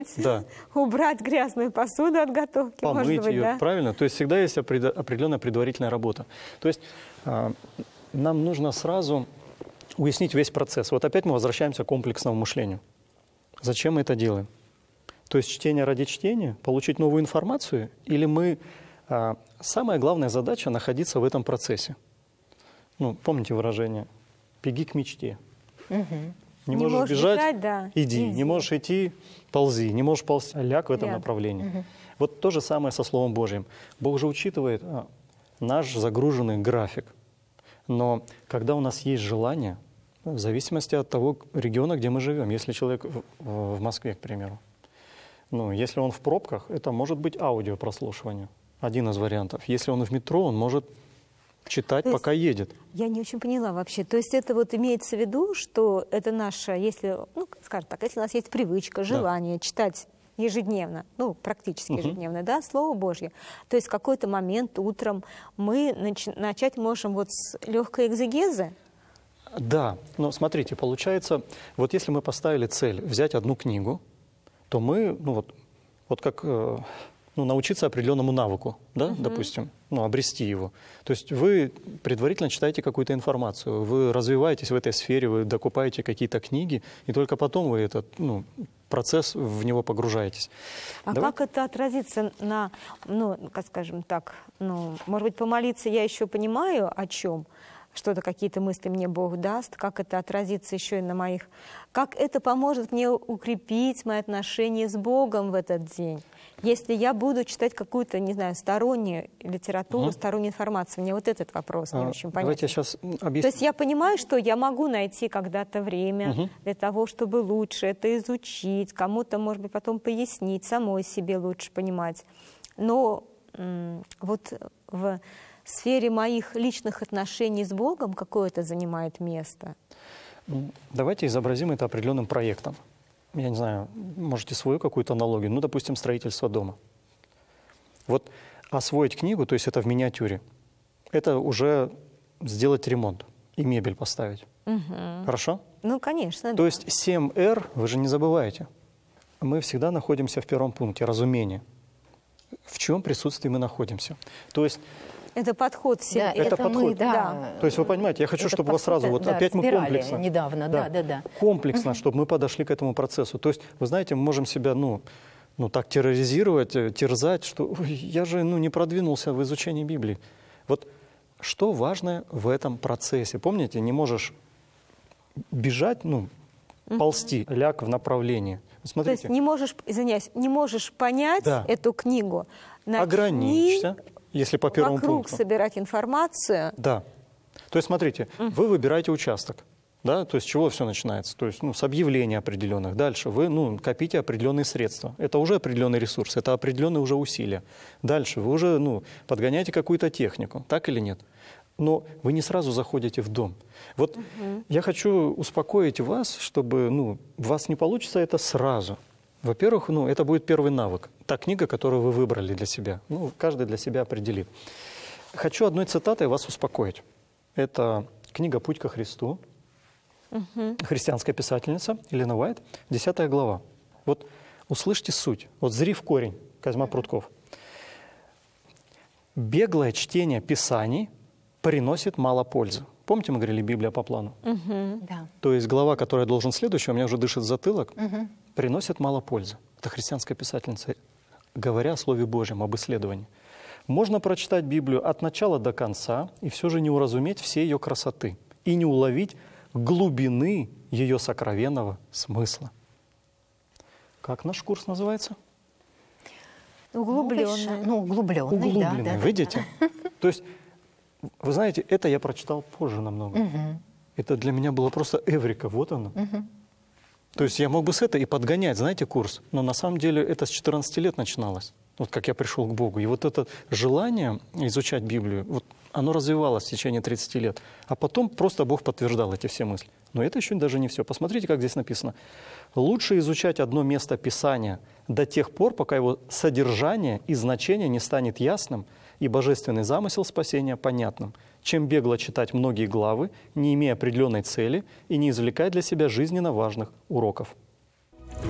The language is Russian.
Да. убрать грязную посуду от готовки, Помыть может быть, ее, да? правильно? То есть всегда есть определенная предварительная работа. То есть нам нужно сразу уяснить весь процесс. Вот опять мы возвращаемся к комплексному мышлению. Зачем мы это делаем? То есть чтение ради чтения, получить новую информацию, или мы... самая главная задача — находиться в этом процессе. Ну, помните выражение «беги к мечте». Не можешь бежать, да, иди. Не можешь идти, ползи. Не можешь ползти, ляг в этом направлении. Вот то же самое со Словом Божьим. Бог же учитывает наш загруженный график. Но когда у нас есть желание, в зависимости от того региона, где мы живем, если человек в Москве, к примеру, ну, если он в пробках, это может быть аудиопрослушивание. Один из вариантов. Если он в метро, он может читать, пока едет. Я не очень поняла вообще. То есть это вот имеется в виду, что это наша, если, ну, скажем так, если у нас есть привычка, желание читать ежедневно, ну, практически ежедневно, да, Слово Божье, то есть в какой-то момент утром мы начать можем вот с легкой экзегезы. Да, но смотрите, получается, вот если мы поставили цель взять одну книгу, то мы, ну вот как... ну, научиться определенному навыку, да, допустим, ну, обрести его. То есть вы предварительно читаете какую-то информацию, вы развиваетесь в этой сфере, вы докупаете какие-то книги, и только потом вы этот, ну, процесс, в него погружаетесь. А как это отразится на, ну, как скажем так, ну, может быть, помолиться я еще понимаю, о чем, что-то, какие-то мысли мне Бог даст, как это отразится еще и на моих... Как это поможет мне укрепить мои отношения с Богом в этот день? Если я буду читать какую-то, не знаю, стороннюю литературу, стороннюю информацию, мне вот этот вопрос не очень понятен. Давайте я сейчас объясню. То есть я понимаю, что я могу найти когда-то время для того, чтобы лучше это изучить, кому-то, может быть, потом пояснить, самой себе лучше понимать. Но вот в сфере моих личных отношений с Богом какое это занимает место? Давайте изобразим это определенным проектом. Я не знаю, можете свою какую-то аналогию, ну, допустим, строительство дома. Вот освоить книгу, то есть это в миниатюре, это уже сделать ремонт и мебель поставить. Хорошо? Ну, конечно, То есть 7R, вы же не забываете, мы всегда находимся в первом пункте, разумение. В чем присутствии мы находимся. То есть... Это подход всем. Да, это подход. Мы, да. То есть вы понимаете, я хочу, чтобы у вас сразу, вот опять мы комплексно. Недавно, да. Комплексно, чтобы мы подошли к этому процессу. То есть, вы знаете, мы можем себя, ну так терроризировать, терзать, что я же, не продвинулся в изучении Библии. Вот что важное в этом процессе? Помните, не можешь бежать, ползти, ляг в направлении. Смотрите. То есть не можешь, извиняюсь, не можешь понять эту книгу. Ограничься. Если по первому вокруг пункту. собирать информацию. Да. То есть, смотрите, вы выбираете участок, да, то есть с чего все начинается? То есть, с объявлений определенных. Дальше вы, копите определенные средства. Это уже определенный ресурс, это определенные уже усилия. Дальше вы уже, подгоняете какую-то технику, так или нет? Но вы не сразу заходите в дом. Вот я хочу успокоить вас, чтобы, у вас не получится это сразу. Во-первых, это будет первый навык. Та книга, которую вы выбрали для себя. Каждый для себя определит. Хочу одной цитатой вас успокоить. Это книга «Путь ко Христу». Христианская писательница Елена Уайт, 10 глава. Вот услышьте суть. Вот зри в корень, Козьма Прутков. «Беглое чтение Писаний приносит мало пользы». Помните, мы говорили «Библия по плану»? Да. То есть глава, которая должен следующая, у меня уже дышит затылок, приносит мало пользы. Это христианская писательница, говоря о Слове Божьем, об исследовании. Можно прочитать Библию от начала до конца и все же не уразуметь все ее красоты и не уловить глубины ее сокровенного смысла. Как наш курс называется? Углубленный. Углубленный, да. Видите? То есть, вы знаете, это я прочитал позже намного. Это для меня было просто эврика, вот оно. То есть я мог бы с этой и подгонять, знаете, курс. Но на самом деле это с 14 лет начиналось. Вот как я пришел к Богу. И вот это желание изучать Библию, вот оно развивалось в течение 30 лет. А потом просто Бог подтверждал эти все мысли. Но это еще даже не все. Посмотрите, как здесь написано. Лучше изучать одно место Писания до тех пор, пока его содержание и значение не станет ясным и божественный замысел спасения понятным, чем бегло читать многие главы, не имея определенной цели и не извлекая для себя жизненно важных уроков.